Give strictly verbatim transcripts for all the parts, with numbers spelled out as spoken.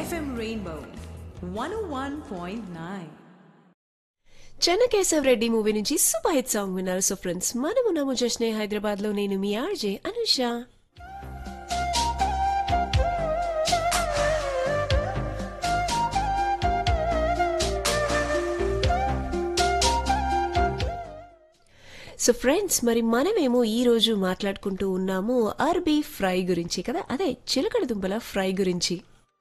FM rainbow one ఓ one point nine. Chennakesav Reddy movie నుంచి super hit song విన్నారు. So friends, మనమున్నాము జస్నే Hyderabad లో. నేను మీ ఆర్జే అనుష. సో ఫ్రెండ్స్, మరి మనమేమో ఈ రోజు మాట్లాడుకుంటూ ఉన్నాము అరబీ ఫ్రై గురించి కదా, అదే చిలకడ దుంపల ఫ్రై గురించి.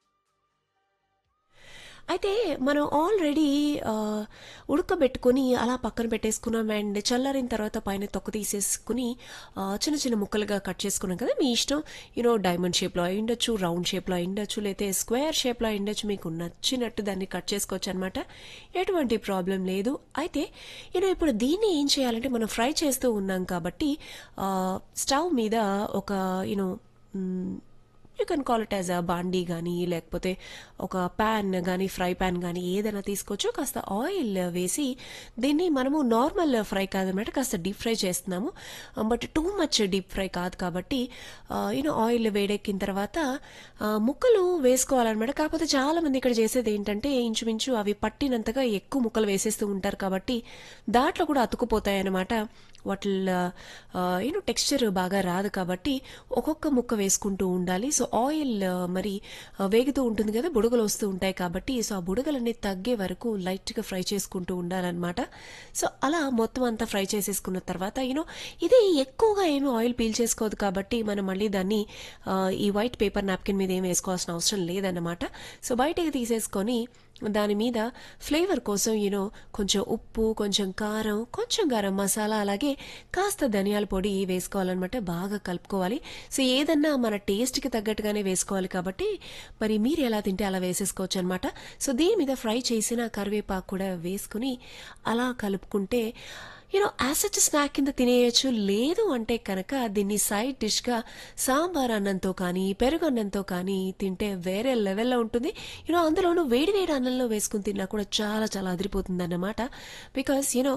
అయితే మనం ఆల్రెడీ ఉడకబెట్టుకొని అలా పక్కన పెట్టేసుకున్నాం. అండ్ చల్లారిన తర్వాత పైన తొక్క తీసేసుకుని ఆ, చిన్న చిన్న ముక్కలుగా కట్ చేసుకున్నాం కదా. మీ ఇష్టం, యూనో డైమండ్ షేప్లో అయి ఉండొచ్చు, రౌండ్ షేప్లో అయి ఉండొచ్చు, లేకపోతే స్క్వేర్ షేప్లో అయి ఉండొచ్చు. మీకు నచ్చినట్టు దాన్ని కట్ చేసుకోవచ్చు అనమాట. ఎటువంటి ప్రాబ్లం లేదు. అయితే యూనో ఇప్పుడు దీన్ని ఏం చేయాలంటే, మనం ఫ్రై చేస్తూ ఉన్నాం కాబట్టి ఆ, స్టవ్ మీద ఒక you know you can call it as a బాండీ కానీ, లేకపోతే ఒక ప్యాన్ కానీ, ఫ్రై ప్యాన్ కానీ ఏదైనా తీసుకోవచ్చు. కాస్త ఆయిల్ వేసి దీన్ని మనము నార్మల్ ఫ్రై కాదనమాట, కాస్త డీప్ ఫ్రై చేస్తున్నాము. But too much deep fry కాదు కాబట్టి యూనో ఆయిల్ వేడెక్కిన తర్వాత ఆ, ముక్కలు వేసుకోవాలన్నమాట. కాకపోతే చాలా మంది ఇక్కడ చేసేది ఏంటంటే, ఇంచుమించు అవి పట్టినంతగా ఎక్కువ ముక్కలు వేసేస్తూ ఉంటారు కాబట్టి దాంట్లో కూడా అతుకుపోతాయి అన్నమాట. వాటి యూనో టెక్స్చర్ బాగా రాదు కాబట్టి ఒక్కొక్క ముక్క వేసుకుంటూ ఉండాలి. సో ఆయిల్ మరి ఆ, వేగుతూ ఉంటుంది కదా, బుడగలు వస్తూ ఉంటాయి కాబట్టి సో ఆ బుడగలన్నీ తగ్గే వరకు లైట్గా ఫ్రై చేసుకుంటూ ఉండాలన్నమాట. సో అలా మొత్తం అంతా ఫ్రై చేసేసుకున్న తర్వాత యూనో ఇది ఎక్కువగా ఏమీ ఆయిల్ పీల్ చేసుకోదు కాబట్టి మనం మళ్ళీ దాన్ని ఆ, ఈ వైట్ పేపర్ నాప్కిన్ మీద ఏం వేసుకోవాల్సిన అవసరం లేదన్నమాట. సో బయటకి తీసేసుకొని దాని మీద ఫ్లేవర్ కోసం యూనో కొంచెం ఉప్పు, కొంచెం కారం, కొంచెం గరం మసాలా, అలాగే కాస్త ధనియాల పొడి వేసుకోవాలన్నమాట. బాగా కలుపుకోవాలి. సో ఏదన్నా మన టేస్ట్కి తగ్గట్టుగానే వేసుకోవాలి కాబట్టి మరి మీరు ఎలా తింటే అలా వేసేసుకోవచ్చు అనమాట. సో దీని మీద ఫ్రై చేసిన కరివేపాకు కూడా వేసుకుని అలా కలుపుకుంటే యూనో యాసెట్ స్నాక్ కింద తినేయచ్చు. లేదు అంటే కనుక దీన్ని సైడ్ డిష్గా సాంబార్ అన్నంతో కానీ, పెరుగు అన్నంతో కానీ తింటే వేరే లెవెల్లో ఉంటుంది. యూనో అందులోనూ వేడి వేడి అన్నంలో వేసుకుని తిన్నా కూడా చాలా చాలా అదిరిపోతుంది అన్నమాట. బికాస్ యూనో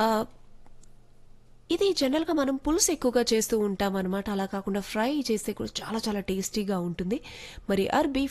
ఇది జనరల్గా మనం పులుసు ఎక్కువగా చేస్తూ ఉంటాం అనమాట. అలా కాకుండా ఫ్రై చేస్తే కూడా చాలా చాలా టేస్టీగా ఉంటుంది. మరి అరబీ